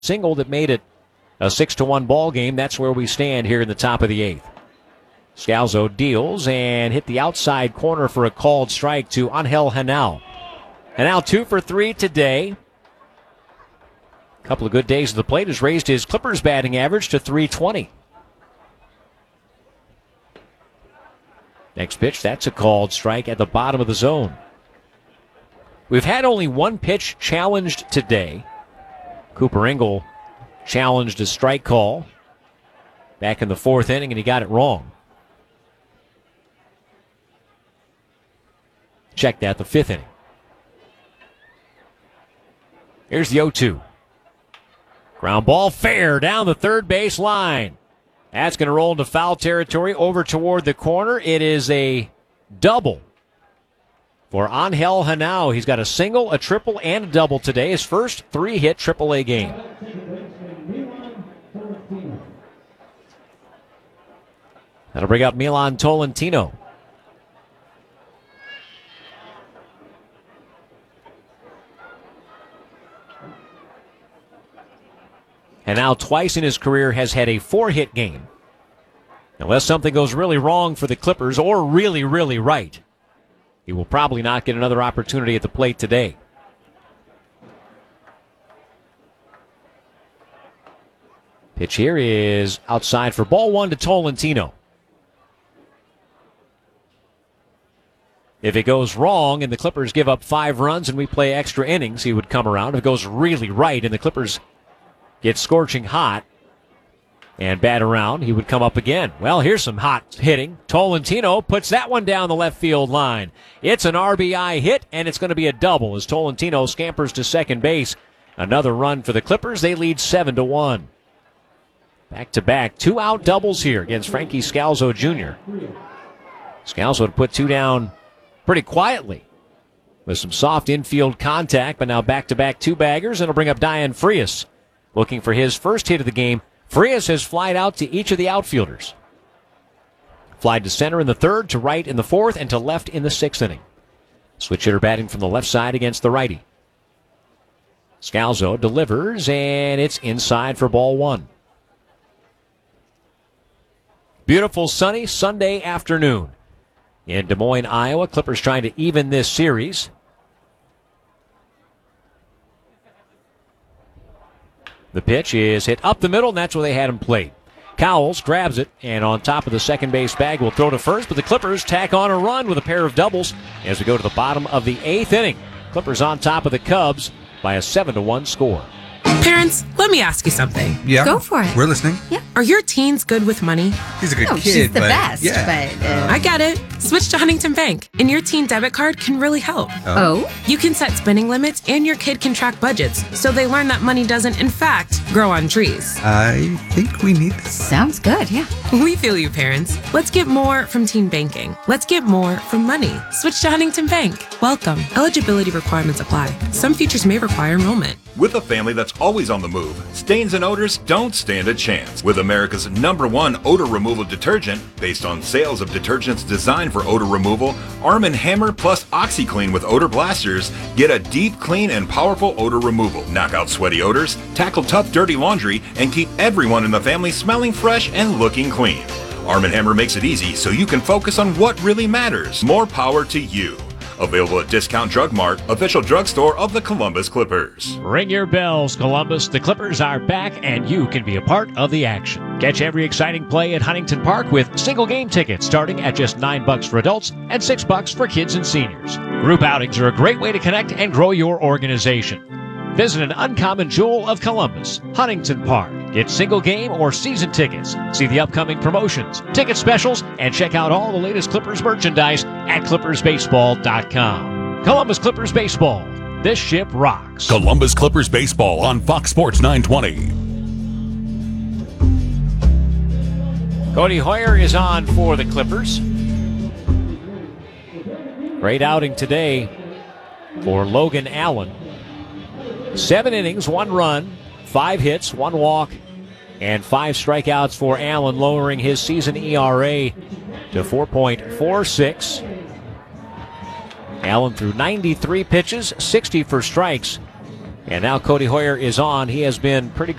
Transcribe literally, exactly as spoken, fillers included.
single that made it a six to one ball game. That's where we stand here in the top of the eighth. Scalzo deals and hit the outside corner for a called strike to Angel Henao. Henao two for three today. A couple of good days at the plate has raised his Clippers batting average to three twenty. Next pitch, that's a called strike at the bottom of the zone. We've had only one pitch challenged today. Cooper Engel challenged a strike call back in the fourth inning, and he got it wrong. Check that, the fifth inning. Here's the oh two. Ground ball fair down the third base line. That's going to roll into foul territory over toward the corner. It is a double for Angel Henao. He's got a single, a triple, and a double today. His first three-hit triple A game. That'll bring up Milan Tolentino. And now twice in his career has had a four-hit game. Unless something goes really wrong for the Clippers or really, really right, he will probably not get another opportunity at the plate today. Pitch here is outside for ball one to Tolentino. If it goes wrong and the Clippers give up five runs and we play extra innings, he would come around. If it goes really right and the Clippers get scorching hot and bat around, he would come up again. Well, here's some hot hitting. Tolentino puts that one down the left field line. It's an R B I hit, and it's going to be a double as Tolentino scampers to second base. Another run for the Clippers. They lead seven to one. Back-to-back two-out doubles here against Frankie Scalzo Junior Scalzo to put two down pretty quietly with some soft infield contact, but now back-to-back two-baggers, and it'll bring up Diane Frias. Looking for his first hit of the game. Frias has flied out to each of the outfielders. Flied to center in the third, to right in the fourth, and to left in the sixth inning. Switch hitter batting from the left side against the righty. Scalzo delivers, and it's inside for ball one. Beautiful sunny Sunday afternoon in Des Moines, Iowa. Clippers trying to even this series. The pitch is hit up the middle, and that's where they had him played. Cowles grabs it, and on top of the second base bag will throw to first, but the Clippers tack on a run with a pair of doubles as we go to the bottom of the eighth inning. Clippers on top of the Cubs by a seven to one score. Parents, let me ask you something. Yeah. Go for it. We're listening. Yeah. Are your teens good with money? He's a good No, kid, she's the but best, yeah. but, uh, I get it. Switch to Huntington Bank, and your teen debit card can really help. Oh? You can set spending limits, and your kid can track budgets, so they learn that money doesn't, in fact, grow on trees. I think we need this. Sounds good, yeah. We feel you, parents. Let's get more from teen banking. Let's get more from money. Switch to Huntington Bank. Welcome. Eligibility requirements apply. Some features may require enrollment. With a family that's always on the move, stains and odors don't stand a chance. With America's number one odor removal detergent, based on sales of detergents designed for odor removal, Arm and Hammer plus OxyClean with odor blasters get a deep, clean, and powerful odor removal. Knock out sweaty odors, tackle tough, dirty laundry, and keep everyone in the family smelling fresh and looking clean. Arm and Hammer makes it easy so you can focus on what really matters. More power to you. Available at Discount Drug Mart, official drugstore of the Columbus Clippers. Ring your bells, Columbus. The Clippers are back, and you can be a part of the action. Catch every exciting play at Huntington Park with single game tickets starting at just nine bucks for adults and six bucks for kids and seniors. Group outings are a great way to connect and grow your organization. Visit an uncommon jewel of Columbus, Huntington Park. Get single game or season tickets. See the upcoming promotions, ticket specials, and check out all the latest Clippers merchandise at clippers baseball dot com. Columbus Clippers Baseball. This ship rocks. Columbus Clippers Baseball on Fox Sports nine twenty. Cody Hoyer is on for the Clippers. Great outing today for Logan Allen. Seven innings, one run, five hits, one walk, and five strikeouts for Allen, lowering his season E R A to four point four six. Allen threw ninety-three pitches, sixty for strikes, And now Cody Hoyer is on. He has been pretty good.